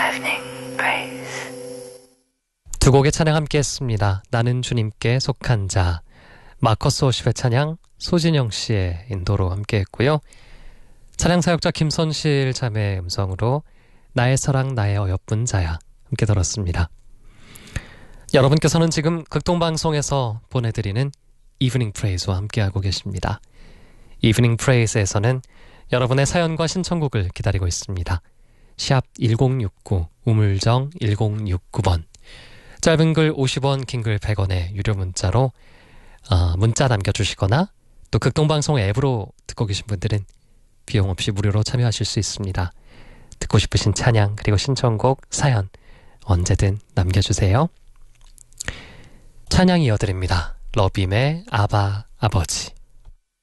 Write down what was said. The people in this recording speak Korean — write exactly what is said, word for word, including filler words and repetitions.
Evening Praise. 두 곡의 찬양 함께 했습니다. 나는 주님께 속한 자, 마커스 오십의 찬양, 소진영 씨의 인도로 함께 했고요. 찬양 사역자 김선실 자매의 음성으로 나의 사랑 나의 어여쁜 자야 함께 들었습니다. 여러분께서는 지금 극동방송에서 보내드리는 이브닝 프레이즈와 함께하고 계십니다. 이브닝 프레이즈에서는 여러분의 사연과 신청곡을 기다리고 있습니다. 샵 일공육구, 우물정 일공육구 번, 짧은 글 오십 원, 긴 글 백 원의 유료 문자로 어, 문자 남겨주시거나 또 극동방송 앱으로 듣고 계신 분들은 비용 없이 무료로 참여하실 수 있습니다. 듣고 싶으신 찬양 그리고 신청곡, 사연 언제든 남겨주세요. 찬양 이어드립니다. 러빔의 아바 아버지.